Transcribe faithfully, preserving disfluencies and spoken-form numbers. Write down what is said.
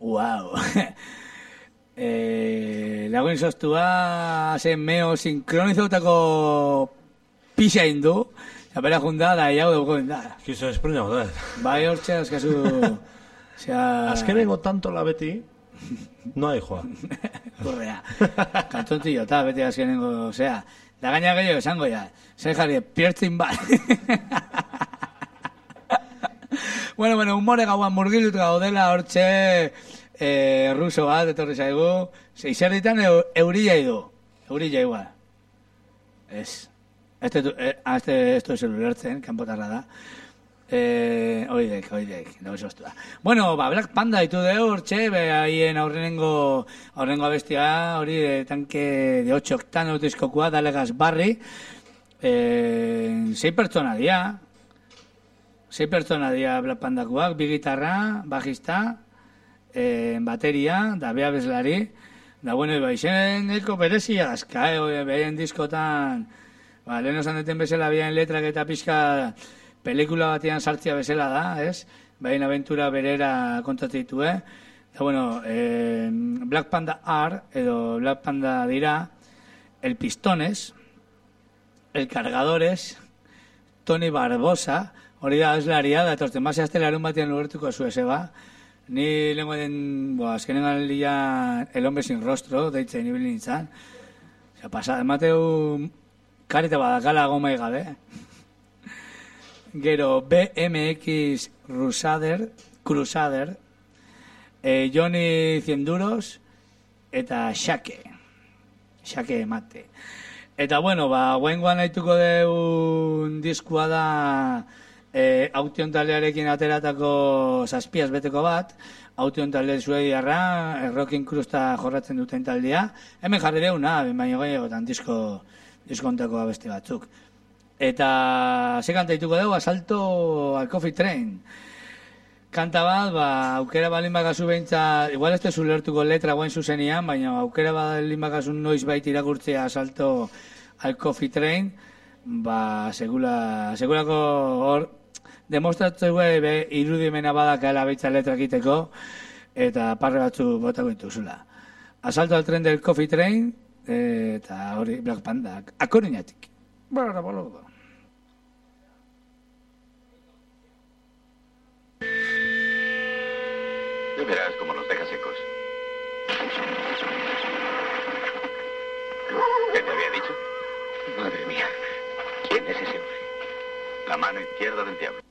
Wow. eh, lagoen sostua, zen meo sinkronizatutako pixa indu, zapera junda, da, jau dugu da. Kizo esprina, da. Bai, hortxe, azkazu... Osea... Azkenengo tanto la beti, no hay joa. Kurrea. Kantontillo, eta beti azkenengo, osea... Da gaina gehiago esango ya. Zai jarri, piertzin bat. bueno, bueno, humore gauan murgilut gaudela hortxe eh, ruso bat, etorri zaigu. Zizerritan eurilla idu. Eurilla igual. Ez. Este, eh, este, esto es el ulertzen, kanpotarra da. Eh, oidek, oidek, no sostua. Bueno, ba, Black Panda ditu de hortxe, be, haien aurrenengo, aurrengo abestia, hori de tanque de ocho octanos diskokua, Dalegas Barri. Eh, sei pertsona dia, sei pertsona dia Black Pandakoak, bi gitarra, bajista, eh, bateria, da bea bezlari, da bueno, ba, izen eko berezia, azka, eh, behaien diskotan, ba, lehen osan deten bezala behaien letrak eta pixka, pelikula batean sartzia bezala da, ez? Baina aventura berera kontatu eh? Eta, bueno, eh, Black Panda R, edo Black Panda dira, El Pistones, El Cargadores, Toni Barbosa, hori da azlaria, da etortzen, base aztelarun batean lurtuko zu eze ba. Ni lengo den, bo, azkenen aldia El Hombre Sin Rostro, deitzen ibili nintzen. Osa, pasa, emateu karita badakala gomai gabe. Gero B M X Crusader, Crusader, eh, Johnny cien duros, eta Xake, Xake emate. Eta bueno, ba, guaingoan haituko deun diskua da eh, Aution taldearekin ateratako zazpiaz beteko bat, Aution talde suediarra, Rockin' Crusta jorratzen duten taldea, hemen jarri deuna, baino gehiagotan disko, diskontako abeste batzuk. Eta ze kanta dituko dugu, Asalto al Coffee Train. Kanta bat, ba, aukera balin bakazu behintza, igual ez tezu lertuko letra guen zuzenian, baina aukera balin bakazu noiz baita irakurtzea Asalto al Coffee Train, ba, segula, segulako hor, demostratzeu be irudimena badakala beitza letra egiteko, eta parre batzu botako dituzula. Asalto al Tren del Coffee Train, eta hori Black Panda, akorinatik. Bueno, boludo. Ya verás cómo los deja secos. ¿Qué te había dicho? Madre mía, ¿quién es ese hombre? La mano izquierda del diablo.